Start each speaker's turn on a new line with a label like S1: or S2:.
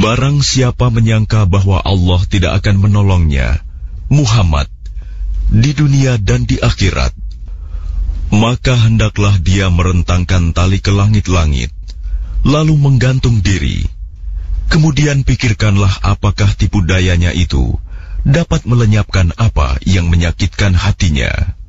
S1: Barang siapa menyangka bahwa Allah tidak akan menolongnya, Muhammad, di dunia dan di akhirat, maka hendaklah dia merentangkan tali ke langit-langit, lalu menggantung diri. Kemudian pikirkanlah apakah tipu dayanya itu dapat melenyapkan apa yang menyakitkan hatinya.